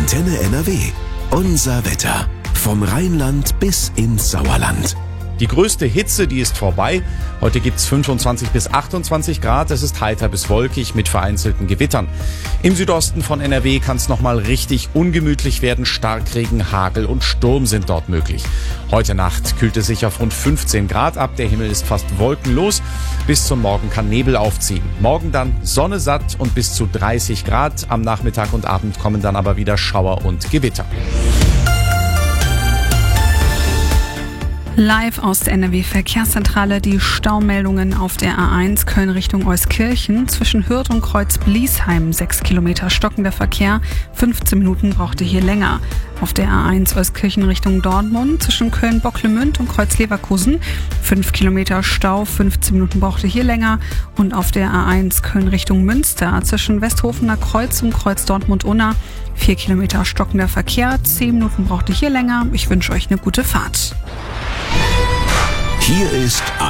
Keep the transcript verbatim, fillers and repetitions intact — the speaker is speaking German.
Antenne N R W. Unser Wetter. Vom Rheinland bis ins Sauerland. Die größte Hitze, die ist vorbei. Heute gibt's fünfundzwanzig bis achtundzwanzig Grad. Es ist heiter bis wolkig mit vereinzelten Gewittern. Im Südosten von N R W kann es nochmal richtig ungemütlich werden. Starkregen, Hagel und Sturm sind dort möglich. Heute Nacht kühlt es sich auf rund fünfzehn Grad ab. Der Himmel ist fast wolkenlos. Bis zum Morgen kann Nebel aufziehen. Morgen dann Sonne satt und bis zu dreißig Grad. Am Nachmittag und Abend kommen dann aber wieder Schauer und Gewitter. Live aus der N R W-Verkehrszentrale die Staumeldungen auf der A eins Köln Richtung Euskirchen. Zwischen Hürth und Kreuz-Bliesheim sechs Kilometer stockender Verkehr. fünfzehn Minuten brauchte hier länger. Auf der A eins Euskirchen Richtung Dortmund zwischen Köln-Bocklemünd und Kreuz-Leverkusen fünf Kilometer Stau, fünfzehn Minuten brauchte hier länger. Und auf der A eins Köln Richtung Münster zwischen Westhofener Kreuz und Kreuz Dortmund-Unna vier Kilometer stockender Verkehr, zehn Minuten brauchte hier länger. Ich wünsche euch eine gute Fahrt. Hier ist